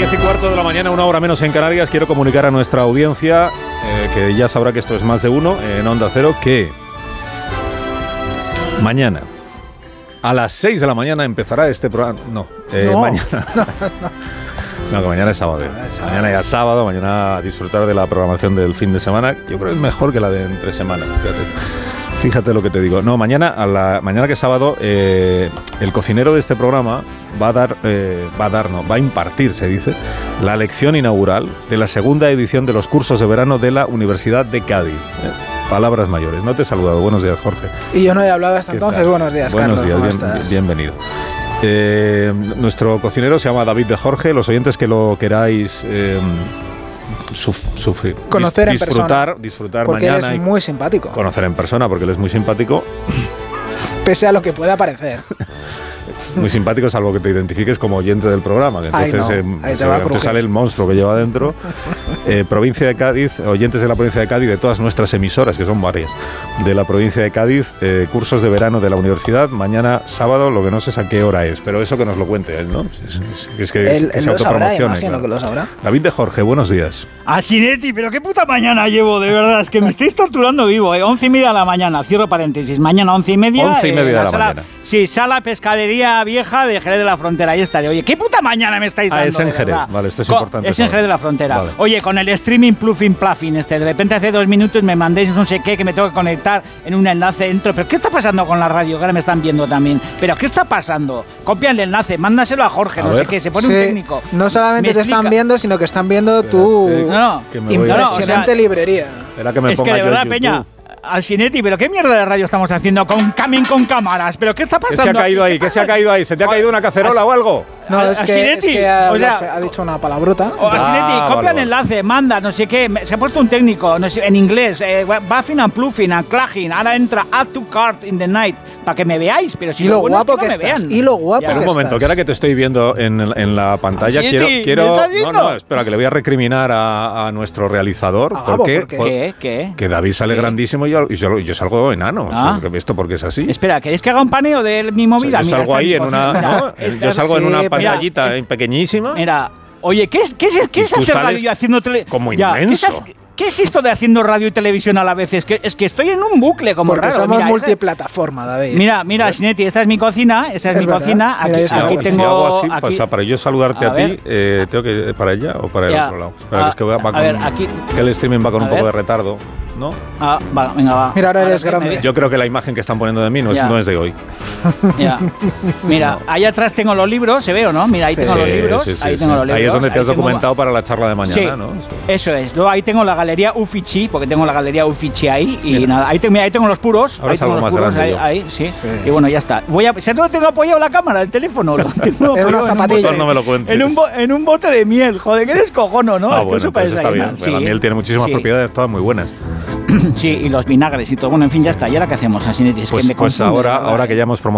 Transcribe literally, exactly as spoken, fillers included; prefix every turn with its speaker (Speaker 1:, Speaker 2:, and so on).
Speaker 1: diez y cuarto de la mañana, una hora menos en Canarias, quiero comunicar a nuestra audiencia, eh, que ya sabrá que esto es más de uno, en Onda Cero, que mañana, a las seis de la mañana, empezará este programa. No, eh,
Speaker 2: no.
Speaker 1: mañana. No, no. No, que mañana es sábado. Mañana ya es sábado, mañana a disfrutar de la programación del fin de semana. Yo creo que es mejor que la de entre semana. Fíjate, fíjate lo que te digo. No, mañana, a la, mañana que es sábado, eh, el cocinero de este programa va a dar, eh, va a dar, no, va a impartir, se dice, la lección inaugural de la segunda edición de los cursos de verano de la Universidad de Cádiz. Eh, palabras mayores. No te he saludado. Buenos días, Jorge.
Speaker 2: Y yo no he hablado hasta entonces. Tal? Buenos días,
Speaker 1: Buenos
Speaker 2: Carlos.
Speaker 1: días,
Speaker 2: ¿Cómo
Speaker 1: bien,
Speaker 2: estás?
Speaker 1: bienvenido. Eh, nuestro cocinero se llama David de Jorge. Los oyentes que lo queráis eh, suf, sufrir,
Speaker 2: conocer
Speaker 1: dis,
Speaker 2: en
Speaker 1: disfrutar,
Speaker 2: persona,
Speaker 1: disfrutar
Speaker 2: porque
Speaker 1: mañana.
Speaker 2: Porque él es muy simpático.
Speaker 1: Conocer en persona, porque él es muy simpático.
Speaker 2: Pese a lo que pueda parecer.
Speaker 1: Muy simpático, salvo que te identifiques como oyente del programa. Que entonces
Speaker 2: Ay, no.
Speaker 1: eh,
Speaker 2: Ahí te, va a
Speaker 1: te sale el monstruo que lleva dentro. Eh, provincia de Cádiz, oyentes de la provincia de Cádiz, de todas nuestras emisoras, que son varias, de la provincia de Cádiz, eh, cursos de verano de la universidad, mañana sábado, lo que no sé es a qué hora es, pero eso que nos lo cuente él, ¿no? Es, es, es que,
Speaker 2: él,
Speaker 1: que
Speaker 2: él
Speaker 1: se autopromocione.
Speaker 2: Sabrá, claro. Que lo sabrá.
Speaker 1: David de Jorge, buenos días.
Speaker 3: Asinetti, pero qué puta mañana llevo, de verdad, es que me estáis torturando vivo, eh. Once y media de la mañana, cierro paréntesis, mañana once y media.
Speaker 1: Once y media
Speaker 3: eh,
Speaker 1: de la, la
Speaker 3: sala,
Speaker 1: mañana.
Speaker 3: Sí, sala pescadería vieja de Jerez de la Frontera, ahí estaré. Oye, ¿qué puta mañana me estáis dando?
Speaker 1: Ah, es en Jerez,
Speaker 3: verdad?
Speaker 1: vale, esto es
Speaker 3: Co
Speaker 1: importante.
Speaker 3: Es en Jerez de la Frontera.
Speaker 1: Vale.
Speaker 3: Oye, con el streaming pluffing pluffing este, de repente hace dos minutos me mandéis no sé qué, que me tengo que conectar en un enlace dentro. ¿Pero qué está pasando con la radio? Que ahora me están viendo también. ¿Pero qué está pasando? Copia el enlace, mándaselo a Jorge, a no ver. sé qué, se pone sí, un técnico.
Speaker 2: No solamente te están viendo, sino que están viendo tu
Speaker 3: no,
Speaker 2: no, impresionante no, o sea, librería.
Speaker 1: Que me
Speaker 3: es que de verdad, Peña, Asinetti, pero qué mierda de radio estamos haciendo con Camin con cámaras, pero qué está pasando.
Speaker 1: ¿Qué se ha caído ahí? ¿Qué, ¿Qué se ha caído ahí? ¿Se te ha caído una cacerola o algo?
Speaker 2: No, es que, es que ha, o sea, ha dicho una palabrota.
Speaker 3: O Asinetti,
Speaker 1: ah,
Speaker 3: copia
Speaker 1: vale,
Speaker 3: el enlace, manda, no sé qué. Se ha puesto un técnico no sé, en inglés, eh, buffing and pluffing and clagging. Ahora entra add to cart in the night para que me veáis, pero si
Speaker 2: y
Speaker 3: lo,
Speaker 2: lo
Speaker 3: bueno
Speaker 2: guapo
Speaker 3: es que,
Speaker 2: que
Speaker 3: no
Speaker 2: estás,
Speaker 3: me vean.
Speaker 2: Y lo guapo
Speaker 3: ya.
Speaker 2: que
Speaker 1: un momento,
Speaker 2: estás.
Speaker 1: que ahora que te estoy viendo en, en la pantalla,
Speaker 3: Asinetti,
Speaker 1: quiero, quiero
Speaker 3: ¿me estás viendo?
Speaker 1: no, no, espera, que le voy a recriminar a, a nuestro realizador,
Speaker 2: Ah,
Speaker 1: porque
Speaker 2: ¿por qué?
Speaker 1: por,
Speaker 3: ¿Qué? ¿Qué?
Speaker 1: que David sale
Speaker 3: ¿Qué?
Speaker 1: grandísimo y yo, y yo, yo salgo enano.
Speaker 3: Ah.
Speaker 1: O sea, esto porque es así.
Speaker 3: Espera, ¿queréis que haga un paneo de mi movida?
Speaker 1: O sea, yo salgo
Speaker 3: Mira,
Speaker 1: ahí en una, ¿no? Yo salgo
Speaker 2: sí,
Speaker 1: en una
Speaker 2: mira,
Speaker 1: pantallita
Speaker 3: es,
Speaker 1: pequeñísima.
Speaker 3: Mira, oye, ¿qué es, qué es, qué es hacer radio y haciendo tele?
Speaker 1: Como
Speaker 3: ya,
Speaker 1: inmenso.
Speaker 3: ¿qué es, ¿Qué es esto de haciendo radio y televisión a la vez? Es que, es que estoy en un bucle como
Speaker 2: Porque
Speaker 3: raro.
Speaker 2: somos
Speaker 3: mira,
Speaker 2: multiplataforma,
Speaker 3: esa,
Speaker 2: David.
Speaker 3: Mira, mira, Asinetti, esta es mi cocina, esa es,
Speaker 2: es
Speaker 3: mi
Speaker 2: verdad.
Speaker 3: cocina. Aquí,
Speaker 2: Mira,
Speaker 1: si
Speaker 3: aquí
Speaker 1: hago,
Speaker 3: tengo.
Speaker 1: si hago así,
Speaker 3: aquí,
Speaker 1: o sea, para yo saludarte a, a ti, eh, tengo que ir para allá o para el
Speaker 3: ya,
Speaker 1: otro lado. Espera,
Speaker 3: a,
Speaker 1: que es que va, va
Speaker 3: a
Speaker 1: con,
Speaker 3: ver, aquí.
Speaker 1: Que el streaming va con
Speaker 3: a
Speaker 1: un poco
Speaker 3: ver.
Speaker 1: de retardo, ¿no?
Speaker 3: Ah, va, venga, va.
Speaker 2: Mira, ahora eres
Speaker 3: Ahora,
Speaker 2: grande.
Speaker 1: Yo creo que la imagen que están poniendo de mí no es, no es de hoy.
Speaker 3: Ya. Mira, no. Ahí atrás tengo los libros, ¿se ve o no? Mira, ahí sí, tengo los libros.
Speaker 1: Sí, sí,
Speaker 3: ahí
Speaker 1: sí,
Speaker 3: tengo
Speaker 1: sí.
Speaker 3: los libros.
Speaker 1: Ahí es donde te has
Speaker 3: tengo...
Speaker 1: documentado para la charla de mañana,
Speaker 3: sí,
Speaker 1: ¿no?
Speaker 3: Eso es. Luego ahí tengo la galería Uffizi, porque tengo la galería Uffizi ahí. Y
Speaker 1: Mira.
Speaker 3: nada, ahí, te, mira, ahí tengo los puros.
Speaker 1: Ahora
Speaker 3: ahí tengo
Speaker 1: algo
Speaker 3: los
Speaker 1: más
Speaker 3: puros.
Speaker 1: grande
Speaker 3: Ahí,
Speaker 1: yo.
Speaker 3: ahí sí.
Speaker 2: sí.
Speaker 3: Y bueno, ya está. Voy a, ¿sabes dónde tengo apoyado la cámara? El teléfono. Lo tengo
Speaker 2: en una zapatilla.
Speaker 1: En no me lo cuentes.
Speaker 3: En un, bo, en un bote de miel. Joder, qué descojono, ¿no?
Speaker 1: Ah, bueno, eso está bien.
Speaker 3: Sí.
Speaker 1: La miel tiene muchísimas
Speaker 3: sí.
Speaker 1: propiedades, todas muy buenas.
Speaker 3: Sí, y los vinagres y todo. Bueno, en fin, ya está. ¿Y ahora qué hacemos, Asinetti? Es
Speaker 1: pues,
Speaker 3: que me
Speaker 1: pues
Speaker 3: confunde,
Speaker 1: ahora,
Speaker 3: ¿verdad?
Speaker 1: ahora que ya hemos promocionado